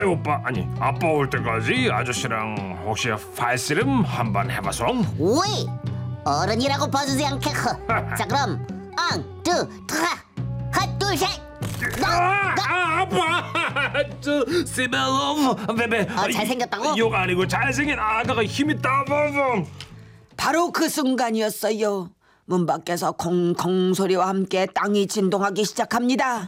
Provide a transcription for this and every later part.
오빠 아니 아빠 올 때까지 아저씨랑 혹시 팔씨름 한번 해봐서? 오이 어른이라고 봐주지 않겠어. 자 그럼 앙뚜 트라 하나 둘셋 아빠 저 세벨로브 베베 잘생겼다고? 욕 아니고 잘생긴 아가가 힘이 따바밤. 바로 그 순간이었어요. 문 밖에서 콩콩 소리와 함께 땅이 진동하기 시작합니다.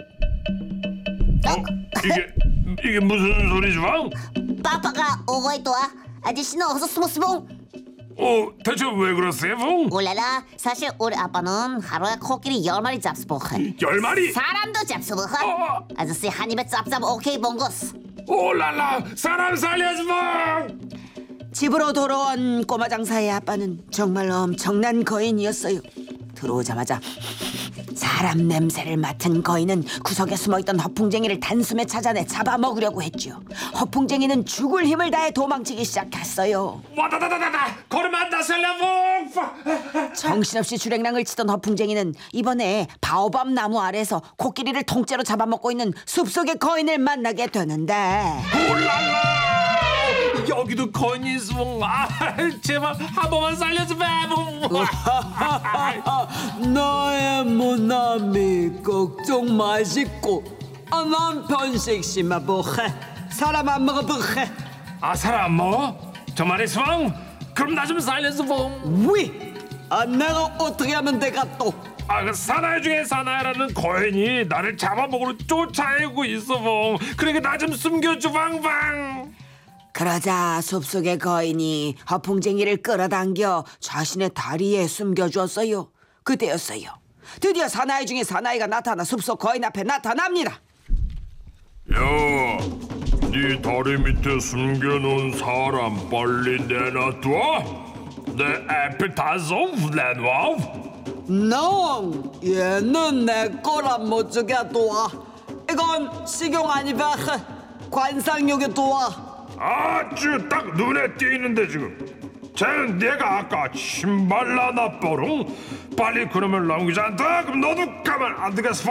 이게 무슨 소리지 왕? 빠빠가 오고 있도와 아저씨는 어서 숨었으봉. 대체 왜 그러세요 봉? 올라라 사실 우리 아빠는 하루에 코끼리 10마리 잡수봉 10마리? 사람도 잡수봉 아저씨 한 입에 짭짭 오케이 봉고스. 오랄라 사람 살려줘 봉. 집으로 돌아온 꼬마 장사의 아빠는 정말 엄청난 거인이었어요. 들어오자마자 사람 냄새를 맡은 거인은 구석에 숨어있던 허풍쟁이를 단숨에 찾아내 잡아먹으려고 했죠. 허풍쟁이는 죽을 힘을 다해 도망치기 시작했어요. 와다다다다다 걸으면 나 살려봉. 정신없이 주랭랑을 치던 허풍쟁이는 이번에 바오밥 나무 아래서 코끼리를 통째로 잡아먹고 있는 숲속의 거인을 만나게 되는데 올랄라 여기도 거인이 있어. 제발 한 번만 살려줘 너의 모나미 걱정 마시고 난 편식 심해보해 사람 안 먹어보해. 사람 안 먹어? 정말 있어? 그럼 나 좀 살려줘 봉. 위 내가 어떻게 하면 내가 또 그 사나이 중에 사나이라는 거인이 나를 잡아먹으러 쫓아내고 있어 봉. 그러니까 나 좀 숨겨줘 방방. 그러자 숲속의 거인이 허풍쟁이를 끌어당겨 자신의 다리에 숨겨주었어요. 그때였어요. 드디어 사나이 중에 사나이가 나타나 숲속 거인 앞에 나타납니다. 야, 네 다리 밑에 숨겨놓은 사람 빨리 내놔둬. 내 앞에 다소 내놔. 농 얘는 내 거라 못 주게 도와. 이건 식용 아니베 관상용에 도와. 아주 딱 눈에 띄는데 지금. 쟤는 내가 아까 신발라 나뽀롱. 빨리 그놈을 넘기지 않다. 그럼 너도 가만 안 되겠어.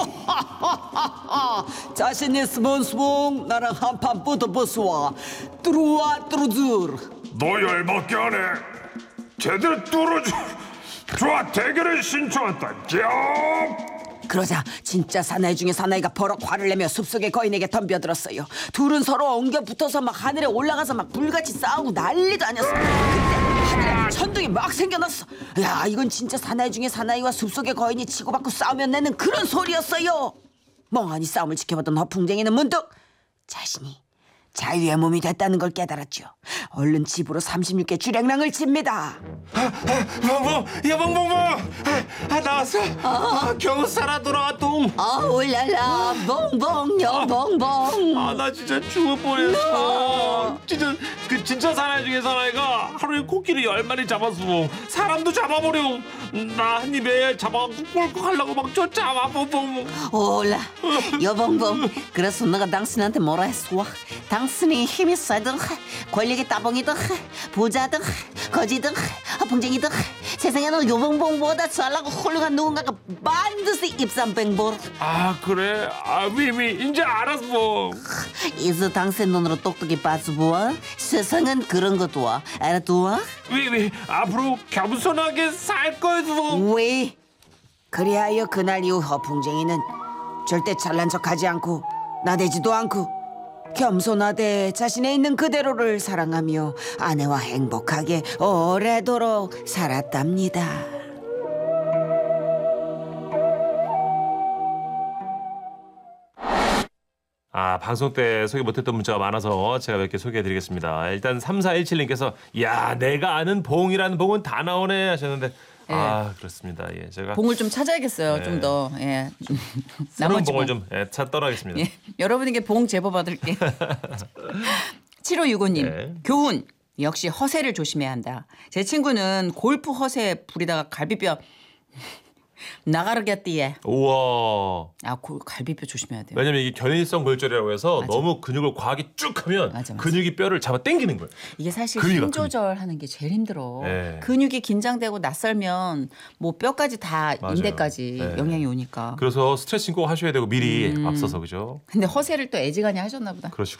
자신 있으면 수봉 나랑 한판 붙어보수와 뚜루와 뚜루줄. 너 열받게 하네. 제대로 뚫어줘. 좋아 대결을 신청한다. 그러자 진짜 사나이 중에 사나이가 버럭 화를 내며 숲속의 거인에게 덤벼들었어요. 둘은 서로 엉겨 붙어서 막 하늘에 올라가서 막 불같이 싸우고 난리도 아니었어. 그때 하늘에 천둥이 막 생겨났어. 야 이건 진짜 사나이 중에 사나이와 숲속의 거인이 치고받고 싸우면 내는 그런 소리였어요. 멍하니 싸움을 지켜보던 허풍쟁이는 문득 자신이 자유의 몸이 됐다는 걸 깨달았죠. 얼른 집으로 36개 주랭랑을 칩니다. 봉봉, 야 봉봉봉, 나왔어. 겨우 살아 돌아왔동. 올라라 봉봉 여봉봉. 나 진짜 죽을 뻔했어. 진짜 사나이 중에 사나이가 하루에 코끼리 10마리 잡았어. 사람도 잡아버려. 나 한 입에 잡아갖고 꼴꺽 하려고 막 쫓아와 봉봉. 올라 여봉봉 그래서 내가 당신한테 뭐라 했어? 당신이 힘이 세든 권력이 따봉이든 부자든 거지든 허풍쟁이든 세상에는 여봉봉보다 잘나고 훌륭한 누군가가 반드시 입삼뱅볼. 그래? 위위 이제 알았어. 이제 당신 눈으로 똑똑히 봐주보아. 세상은 그런 것도와 알아두아. 위위 앞으로 겸손하게 살 거였어. 왜? 그리하여 그날 이후 허풍쟁이는 절대 잘난 척하지 않고 나대지도 않고 겸손하되 자신의 있는 그대로를 사랑하며 아내와 행복하게 오래도록 살았답니다. 방송 때 소개 못했던 문자가 많아서 제가 몇 개 소개해드리겠습니다. 일단 3417님께서 야 내가 아는 봉이라는 봉은 다 나오네 하셨는데 그렇습니다. 예, 제가 봉을 좀 찾아야겠어요. 네. 좀 더. 예. 새로운 나머지 봉을 봉. 좀 찾더라겠습니다. 예. 여러분에게 봉 제보 받을게. 7565님. 네. 교훈. 역시 허세를 조심해야 한다. 제 친구는 골프 허세 부리다가 갈비뼈 나가르게띠에. 우와. 아, 갈비뼈 조심해야 돼요. 왜냐면 이게 견인성 골절이라고 해서 너무 근육을 과하게 쭉 하면 맞아. 근육이 뼈를 잡아 당기는 거예요. 이게 사실 근육이다, 힘 조절하는 게 제일 힘들어. 네. 근육이 긴장되고 낯설면 뭐 뼈까지 다 맞아요. 인대까지 네. 영향이 오니까. 그래서 스트레칭 꼭 하셔야 되고 미리 앞서서 그죠? 근데 허세를 또 애지간히 하셨나 보다. 그러시고.